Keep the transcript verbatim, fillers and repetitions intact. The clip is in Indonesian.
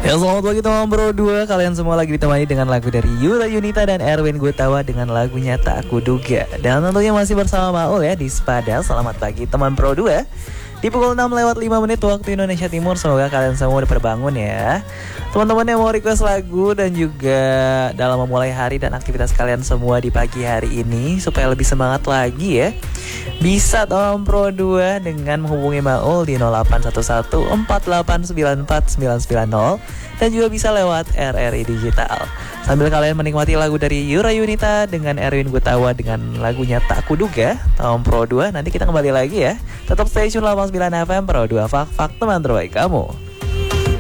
Ya selamat pagi teman Pro dua. Kalian semua lagi ditemani dengan lagu dari Yura Yunita dan Erwin Gutawa dengan lagunya Tak Aku Duga. Dan tentunya masih bersama Maul ya di Spada. Selamat pagi teman Pro dua. Di pukul enam lewat lima menit waktu Indonesia Timur. Semoga kalian semua udah terbangun ya. Teman-teman yang mau request lagu dan juga dalam memulai hari dan aktivitas kalian semua di pagi hari ini supaya lebih semangat lagi ya, bisa teman Pro dua dengan menghubungi Maul di nol delapan satu satu empat delapan sembilan empat sembilan sembilan nol dan juga bisa lewat R R I Digital. Sambil kalian menikmati lagu dari Yura Yunita dengan Erwin Gutawa dengan lagunya Tak Aku Duga, teman Pro dua, nanti kita kembali lagi ya. Tetap stay tune delapan puluh sembilan F M Pro dua, fak-fak teman terbaik kamu.